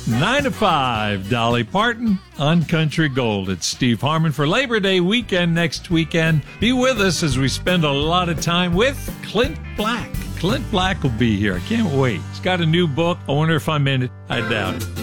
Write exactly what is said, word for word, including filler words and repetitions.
nine to five, Dolly Parton on Country Gold. It's Steve Harmon for Labor Day weekend next weekend. Be with us as we spend a lot of time with Clint Black. Clint Black will be here. I can't wait. He's got a new book. I wonder if I'm in it. I doubt it.